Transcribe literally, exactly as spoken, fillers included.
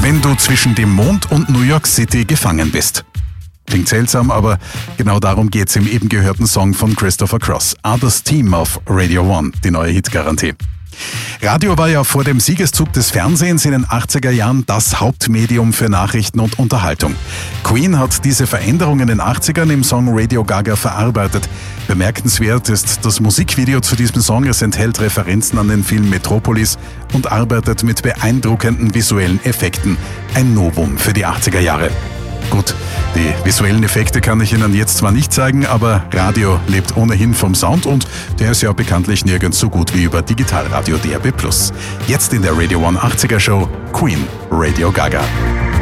wenn du zwischen dem Mond und New York City gefangen bist. Klingt seltsam, aber genau darum geht's im eben gehörten Song von Christopher Cross. Others Team auf Radio One, die neue Hitgarantie. Radio war ja vor dem Siegeszug des Fernsehens in den achtziger Jahren das Hauptmedium für Nachrichten und Unterhaltung. Queen hat diese Veränderungen in den achtzigern im Song Radio Gaga verarbeitet. Bemerkenswert ist das Musikvideo zu diesem Song. Es enthält Referenzen an den Film Metropolis und arbeitet mit beeindruckenden visuellen Effekten. Ein Novum für die achtziger Jahre. Gut, die visuellen Effekte kann ich Ihnen jetzt zwar nicht zeigen, aber Radio lebt ohnehin vom Sound und der ist ja bekanntlich nirgends so gut wie über Digitalradio D A B plus. Jetzt in der Radio One achtziger Show Queen, Radio Gaga.